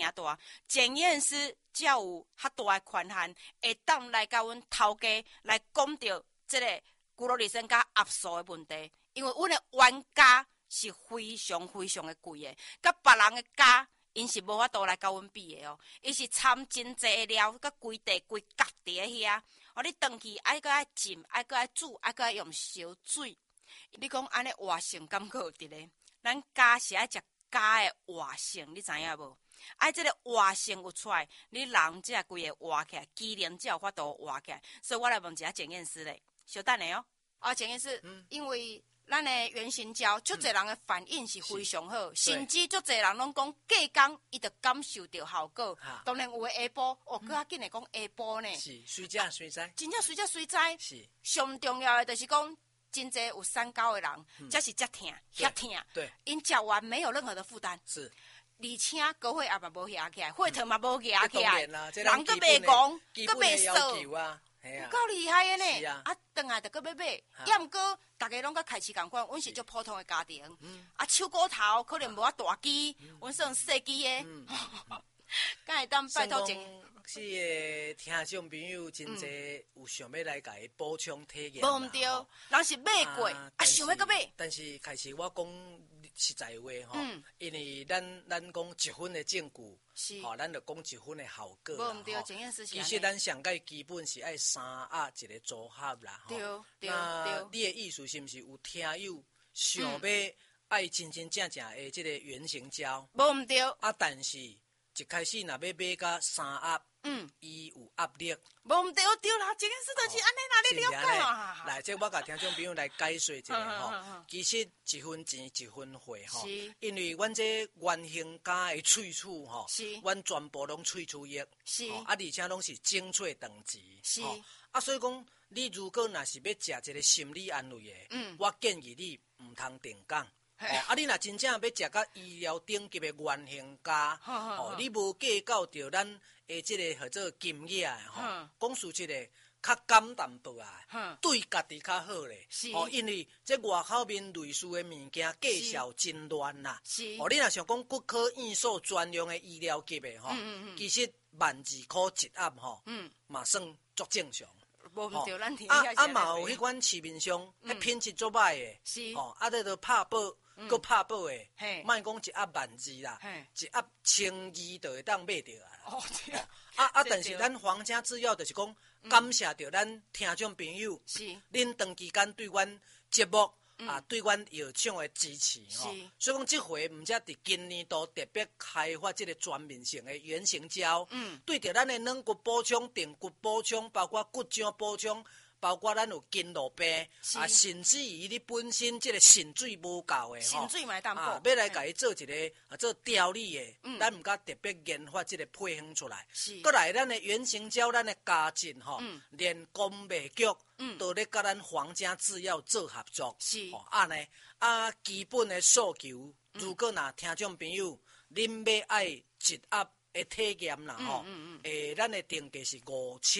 大，检验师才有较大的权限，会当来甲阮头家来讲到这个骨肉离身甲压缩的问题，因为阮的原价是非常非常的贵的，甲别人的价。因是无法度来甲阮比的哦，伊是掺真济料，甲规地规角伫遐。哦，你转去爱搁爱浸，爱搁爱煮，爱搁爱用烧水。你讲安尼活性感觉有伫咧？咱家是爱食家的活性，你知影无？爱这个活性有出来，你人才规个活起来，机能才有法度活起来。所以我来问一下检验师咧，稍等下哦。啊，检验师，因为。咱的原型胶，足侪人的反应是非常好，甚至足侪人拢讲隔工伊就感受到效果。当然有的下晡，哦，搁较紧来讲下晡呢。 是随食随知， 真正随食随知。 是上重要的就是讲，真侪有三高的人，才是遮疼、遐疼。 对， 因食完没有任何的负担。 是。 而且高血压嘛无压起来，血糖嘛无压起来，人搁袂戆，搁袂瘦。有够厉害的呢！啊，转来就搁要买，也毋过大家拢甲开市共款，阮是足普通的家庭。啊，手骨头可能无啊大机，阮算细机的。敢会当拜托前？ 是个听众朋友真侪有想要来甲伊补充体验。 无毋对，人是买过，啊想要搁买。 但是开始我讲实在话吼，因为咱讲1分的证据，吼，咱就讲1分的效果啦。 无毋对，检验师其实咱上界基本是爱3压一个组合啦。 对对对。你的意思是毋是有听友想要爱真真正正的这个原型胶？ 无毋对。 啊，但是一开始若要买到3压。伊有压力， 无毋对，对啦，检验师就是安尼啦，你了解啊？ 来，这我甲听众朋友来解说一下吼。其实1分钱1分货吼，因为阮这原型家的萃取吼，阮全部拢萃取液，啊，而且拢是精粹等级，啊，所以讲你如果若是要食一个心理安慰的，我建议你毋通定岗。啊！你若真正要食到医疗顶级的原型家，你无计较到咱的这个叫做金额吼，讲实质的较简淡薄啊，对家己较好咧。因为这外口面类似的物件介绍真乱啦。你若想讲骨科医所专用的医疗级的吼，其实12块1压吼，嘛算足正常。嘛有迄款市面上，迄品质足歹的，啊，这都拍保。搁拍保的，莫讲1压12000啦，1压1200就会当买到啊。但是咱皇家制药就是讲，感谢着咱听众朋友，恁长期间对阮节目对阮药厂的支持吼。所以讲，这回毋则伫今年度特别开发这个全面性的原型胶，对着咱的软骨补充、定骨补充，包括骨浆补充。包括咱有筋络病，甚至于你本身这个肾水无够的肾水嘛当补， 要来甲伊做一个做调理的，咱毋甲特别研发这个配方出来。过来，咱的原型胶，咱的家政吼，连工卖局都咧甲咱皇家制药做合作。安尼基本的诉求，如果若听众朋友恁要爱1压的体验啦吼，咱的定价是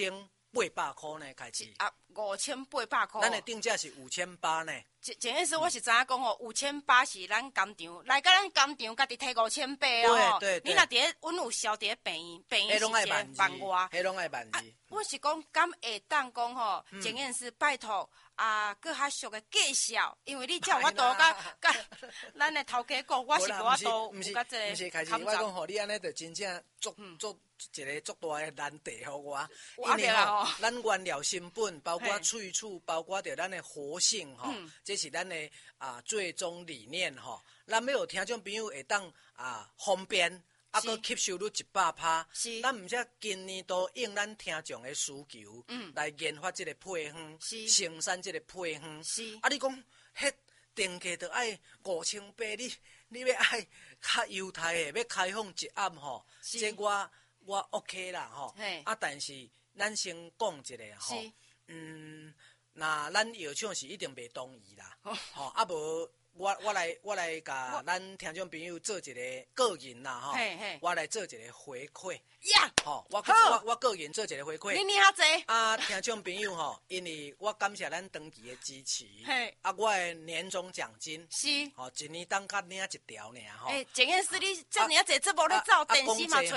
5800块呢，开始。 5800块。 咱的定价是5800呢。 检验师，我是知影讲吼，5800是咱工厂来甲咱工厂家己提5800哦。对。你若伫阮有销伫病院是1万外。 迄拢爱12000。 我是讲，敢会当讲吼，检验师拜托搁较俗的介绍，因为你才有法度甲咱的头家讲，我是无法度有甲这个。 毋是开始，我讲吼，你安尼就真正做一个足大的难题互我。因为吼，咱原料成本包括萃取，包括着咱的活性吼，这是咱的最终理念吼。咱要有听众朋友会当方便。搁吸收率100%，咱毋则今年都应咱听众的需求，来研发这个配方，生产这个配方。你讲迄定价就爱5800，你要爱较优待的，要开放1压吼，这我 OK 啦吼。但是咱先讲一个吼，那咱药厂是一定袂同意啦，无。我来甲咱听众朋友做一个个人啦吼，我来做一个回馈。我个人做一个回馈。 你遐济？ 听众朋友吼，因为我感谢咱长期的支持，我的年终奖金是一年当甲领1条尔吼。 检验师你遮尔济节目咧走电视嘛？